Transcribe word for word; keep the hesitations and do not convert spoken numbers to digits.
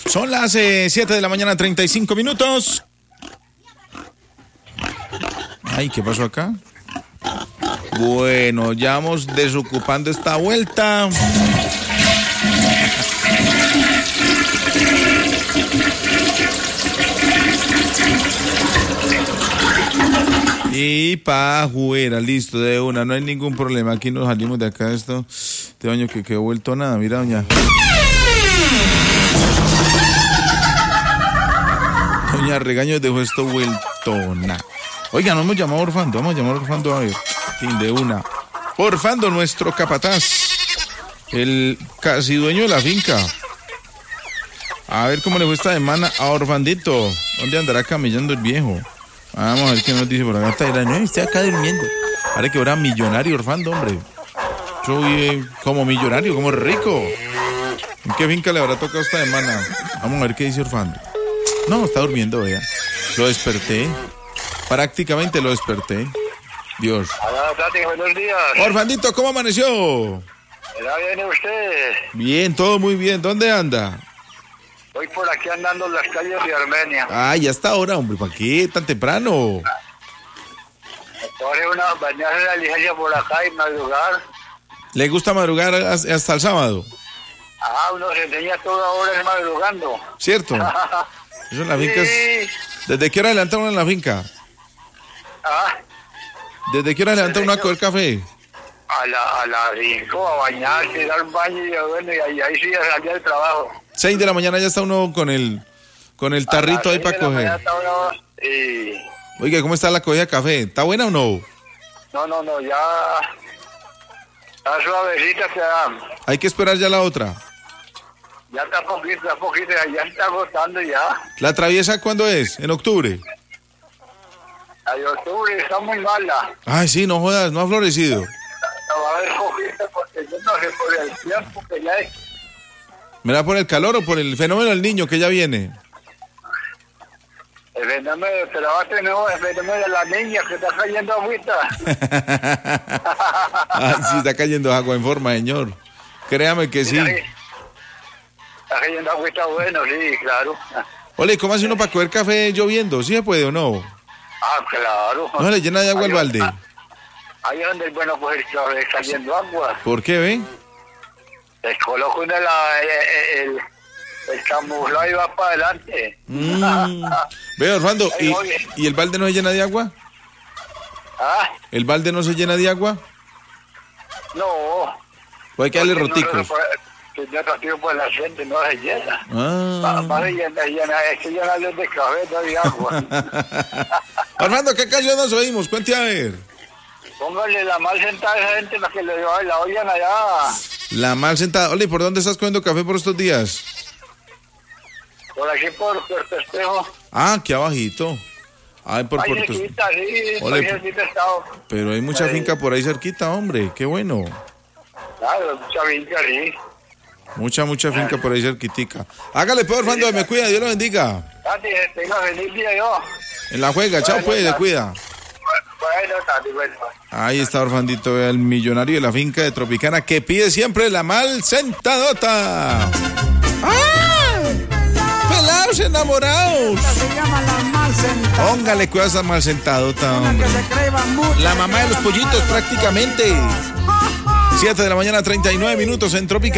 Son las eh, siete de la mañana, treinta y cinco minutos. Ay, ¿qué pasó acá? Bueno, ya vamos desocupando esta vuelta. Y pa' juera, listo, de una, no hay ningún problema. Aquí nos salimos de acá, esto, este baño que quedó vuelto nada, mira, doña. Doña Regaños dejó esto vuelto nada. Oiga, no hemos llamado a Orfando, vamos a llamar a Orfando a ver. Fin de una. Orfando, nuestro capataz, el casi dueño de la finca. A ver cómo le fue esta semana a Orfandito. ¿Dónde andará camellando el viejo? Vamos a ver qué nos dice por acá. Está el año, estoy acá durmiendo. Parece que ahora millonario Orfando, hombre. Yo vive como millonario, como rico. ¿En qué finca le habrá tocado esta semana? Vamos a ver qué dice Orfando. No, está durmiendo, vea. Lo desperté. Prácticamente lo desperté. Dios. Hola, Tati, buenos días. Orfandito, ¿cómo amaneció? ¿Está bien usted? Bien, todo muy bien. ¿Dónde anda? Voy por aquí andando en las calles de Armenia. Ah, ya está ahora, hombre. ¿Para qué tan temprano? Corre una bañarse la licencia por acá y madrugar. ¿Le gusta madrugar hasta el sábado? Ah, uno se enseña toda hora madrugando. ¿Cierto? Eso en la finca es... ¿Desde qué hora levanta uno en la finca? ¿Ah? ¿Desde qué hora levanta uno a coger café? A la, a las cinco, a bañarse, dar un baño y bueno, y ahí, ahí sí a salir del trabajo. Seis de la mañana ya está uno con el con el tarrito ahí para coger. Y... Oiga, ¿cómo está la cogida de café? ¿Está buena o no? No, no, no, ya... Está suavecita se da. Hay que esperar ya la otra. Ya está poquito, está poquito, ya está agotando ya. ¿La traviesa cuándo es? ¿En octubre? Ay, octubre está muy mala. Ay, sí, no jodas, no ha florecido. No va a haber poquito porque yo no sé por el tiempo que ya es. ¿Mira por el calor o por el fenómeno del niño que ya viene? El fenómeno, pero va a tener el fenómeno de la niña que está cayendo agüita. Ay, sí, está cayendo agua en forma, señor. Créame que sí. Está cayendo agüita bueno, sí, claro. Ole, ¿cómo hace uno para coger café lloviendo? ¿Sí se puede o no? Ah, claro. ¿No le llena de agua el balde? Ahí es donde es bueno coger café cayendo agua. ¿Por qué, ve? Les coloco una la, el, el, el camuflado y va para adelante. Mm. Ve, Orfando, ¿y, ¿y el balde no se llena de agua? ¿Ah? ¿El balde no se llena de agua? No. ¿O hay que darle roticos? Si no rotico por la gente, no se llena. Ah. Va, va a llenar, llenar, es que llenarle de café, no de agua. Orfando, ¿qué canción nos oímos? Cuente a ver. Póngale la mal sentada a esa gente para que le, la oigan allá. La mal sentada. Ole, ¿por dónde estás cogiendo café por estos días? Por aquí, por Puerto Espejo. Ah, aquí abajito. Ay, por ahí Puerto cerquita, sí, Ole, ahí cerquita estado. pero hay mucha ahí. finca por ahí cerquita, hombre. Qué bueno. Claro, mucha finca, sí. Mucha, mucha finca por ahí cerquitica. Hágale, pues, Orfando, sí, me cuida. Dios lo bendiga. Tati, tenga feliz día yo. En la juega. Chao, pues, se cuida. Bueno, Tati, bueno. Ahí está Orfandito, el millonario de la finca de Tropicana que pide siempre la mal sentadota. ¡Ah! ¡Pelados enamorados! Se llama la mal sentada. Póngale cuidado a esa mal sentadota, hombre. Que se creva mucho, La mamá de los pollitos prácticamente. siete de la mañana, treinta y nueve minutos en Tropicana.